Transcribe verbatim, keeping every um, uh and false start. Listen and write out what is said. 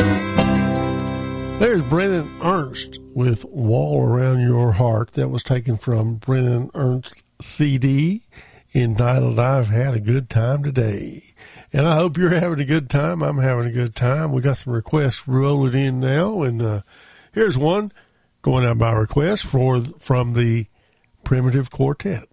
There's Brennan Ernst with Wall Around Your Heart. That was taken from Brennan Ernst's C D entitled I've Had a Good Time Today. And I hope you're having a good time. I'm having a good time. We got some requests rolling in now. And uh, here's one going out by request for from the Primitive Quartet.